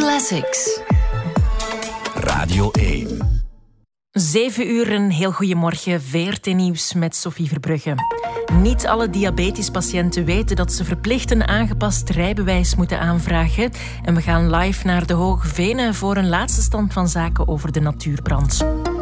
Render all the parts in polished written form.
Classics. Radio 1. 7 uur, een heel goeiemorgen. VRT Nieuws met Sophie Verbrugge. Niet alle diabetespatiënten weten dat ze verplicht een aangepast rijbewijs moeten aanvragen. En we gaan live naar de Hoge Venen voor een laatste stand van zaken over de natuurbrand.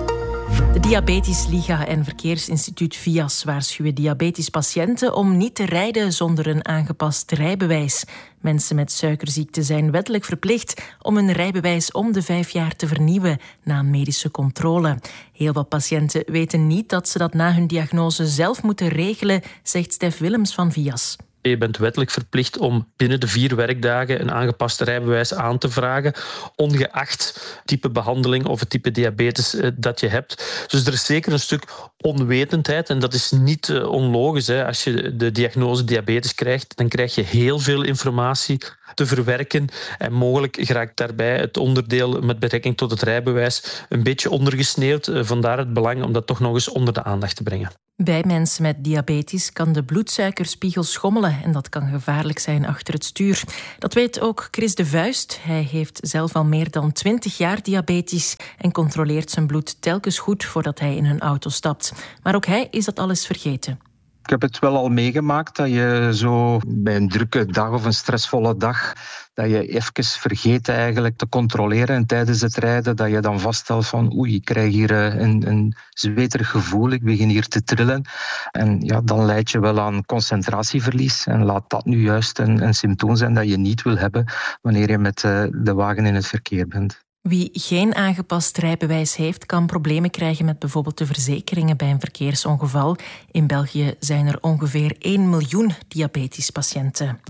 De Diabetesliga en Verkeersinstituut VIAS waarschuwen diabetespatiënten om niet te rijden zonder een aangepast rijbewijs. Mensen met suikerziekte zijn wettelijk verplicht om hun rijbewijs om de 5 jaar te vernieuwen na een medische controle. Heel wat patiënten weten niet dat ze dat na hun diagnose zelf moeten regelen, zegt Stef Willems van VIAS. Je bent wettelijk verplicht om binnen de 4 werkdagen een aangepast rijbewijs aan te vragen, ongeacht type behandeling of het type diabetes dat je hebt. Dus er is zeker een stuk onwetendheid en dat is niet onlogisch. Hè. Als je de diagnose diabetes krijgt, dan krijg je heel veel informatie te verwerken en mogelijk geraakt daarbij het onderdeel met betrekking tot het rijbewijs een beetje ondergesneeuwd. Vandaar het belang om dat toch nog eens onder de aandacht te brengen. Bij mensen met diabetes kan de bloedsuikerspiegel schommelen en dat kan gevaarlijk zijn achter het stuur. Dat weet ook Chris de Vuist. Hij heeft zelf al meer dan 20 jaar diabetes en controleert zijn bloed telkens goed voordat hij in een auto stapt. Maar ook hij is dat alles vergeten. Ik heb het wel al meegemaakt dat je zo bij een drukke dag of een stressvolle dag dat je even vergeet eigenlijk te controleren en tijdens het rijden dat je dan vaststelt van oei, ik krijg hier een zweterig gevoel, ik begin hier te trillen. En ja, dan leid je wel aan concentratieverlies en laat dat nu juist een symptoom zijn dat je niet wil hebben wanneer je met de wagen in het verkeer bent. Wie geen aangepast rijbewijs heeft, kan problemen krijgen met bijvoorbeeld de verzekeringen bij een verkeersongeval. In België zijn er ongeveer 1 miljoen diabetespatiënten.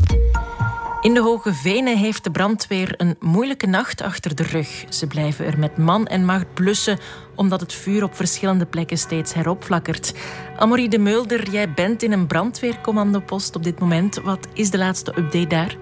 In de Hoge Venen heeft de brandweer een moeilijke nacht achter de rug. Ze blijven er met man en macht blussen, omdat het vuur op verschillende plekken steeds heropflakkert. Amorie de Mulder, jij bent in een brandweercommandopost op dit moment. Wat is de laatste update daar?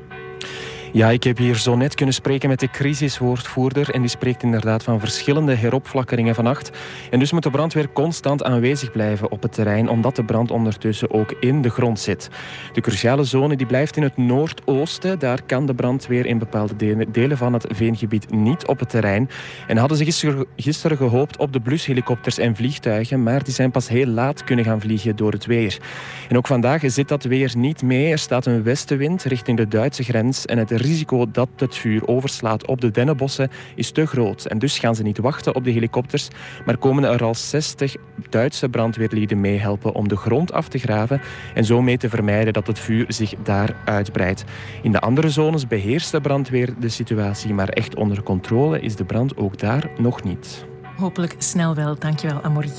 Ja, ik heb hier zo net kunnen spreken met de crisiswoordvoerder en die spreekt inderdaad van verschillende heropflakkeringen vannacht. En dus moet de brandweer constant aanwezig blijven op het terrein, omdat de brand ondertussen ook in de grond zit. De cruciale zone die blijft in het noordoosten. Daar kan de brandweer in bepaalde delen van het veengebied niet op het terrein. En hadden ze gisteren gehoopt op de blushelikopters en vliegtuigen, maar die zijn pas heel laat kunnen gaan vliegen door het weer. En ook vandaag zit dat weer niet mee. Er staat een westenwind richting de Duitse grens en het risico dat het vuur overslaat op de dennenbossen is te groot. En dus gaan ze niet wachten op de helikopters, maar komen er al 60 Duitse brandweerlieden meehelpen om de grond af te graven en zo mee te vermijden dat het vuur zich daar uitbreidt. In de andere zones beheerst de brandweer de situatie, maar echt onder controle is de brand ook daar nog niet. Hopelijk snel wel. Dankjewel, Amorie.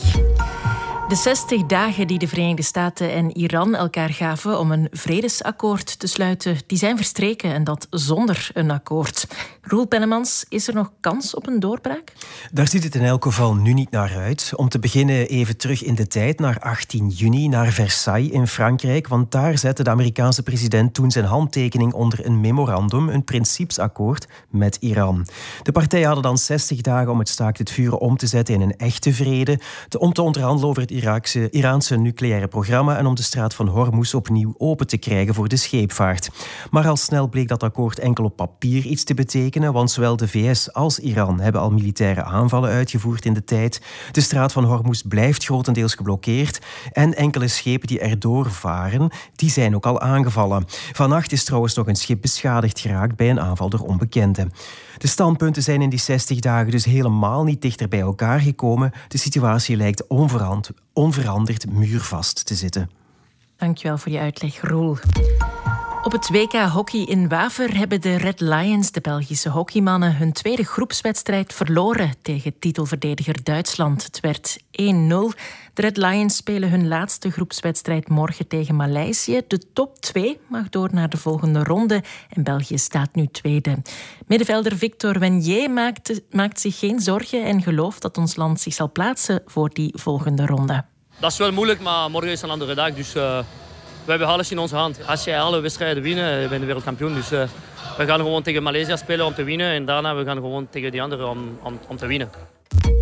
De 60 dagen die de Verenigde Staten en Iran elkaar gaven om een vredesakkoord te sluiten, die zijn verstreken en dat zonder een akkoord. Roel Pennemans, is er nog kans op een doorbraak? Daar ziet het in elk geval nu niet naar uit. Om te beginnen even terug in de tijd, naar 18 juni, naar Versailles in Frankrijk. Want daar zette de Amerikaanse president toen zijn handtekening onder een memorandum, een principesakkoord met Iran. De partijen hadden dan 60 dagen om het staakt het vuren om te zetten in een echte vrede, om te onderhandelen over het Iraanse nucleaire programma en om de straat van Hormuz opnieuw open te krijgen voor de scheepvaart. Maar al snel bleek dat akkoord enkel op papier iets te betekenen, want zowel de VS als Iran hebben al militaire aanvallen uitgevoerd in de tijd. De straat van Hormuz blijft grotendeels geblokkeerd en enkele schepen die erdoor varen, die zijn ook al aangevallen. Vannacht is trouwens nog een schip beschadigd geraakt bij een aanval door onbekenden. De standpunten zijn in die 60 dagen dus helemaal niet dichter bij elkaar gekomen. De situatie lijkt onveranderd muurvast te zitten. Dankjewel voor je uitleg, Roel. Op het WK Hockey in Waver hebben de Red Lions, de Belgische hockeymannen, hun tweede groepswedstrijd verloren tegen titelverdediger Duitsland. Het werd 1-0. De Red Lions spelen hun laatste groepswedstrijd morgen tegen Maleisië. De top 2 mag door naar de volgende ronde en België staat nu tweede. Middenvelder Victor Wenier maakt zich geen zorgen en gelooft dat ons land zich zal plaatsen voor die volgende ronde. Dat is wel moeilijk, maar morgen is een andere dag, dus we hebben alles in onze hand. Als jij alle wedstrijden wint, ben je wereldkampioen. Dus we gaan gewoon tegen Maleisië spelen om te winnen en daarna we gaan gewoon tegen die anderen om te winnen.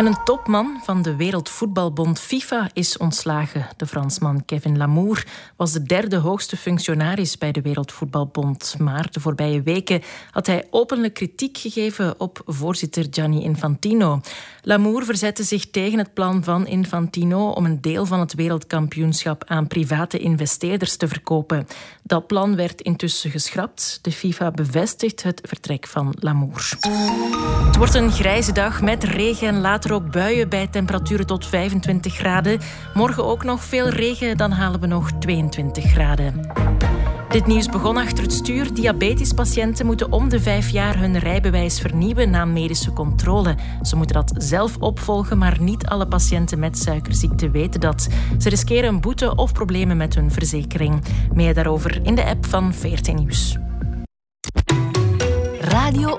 En een topman van de Wereldvoetbalbond FIFA is ontslagen. De Fransman Kevin Lamour was de derde hoogste functionaris bij de Wereldvoetbalbond. Maar de voorbije weken had hij openlijk kritiek gegeven op voorzitter Gianni Infantino. Lamour verzette zich tegen het plan van Infantino om een deel van het wereldkampioenschap aan private investeerders te verkopen. Dat plan werd intussen geschrapt. De FIFA bevestigt het vertrek van Lamour. Het wordt een grijze dag met regen en later ook buien bij temperaturen tot 25 graden. Morgen ook nog veel regen, dan halen we nog 22 graden. Dit nieuws begon achter het stuur. Diabetespatiënten moeten om de 5 jaar hun rijbewijs vernieuwen na medische controle. Ze moeten dat zelf opvolgen, maar niet alle patiënten met suikerziekte weten dat. Ze riskeren een boete of problemen met hun verzekering. Meer daarover in de app van VRT Nieuws. Radio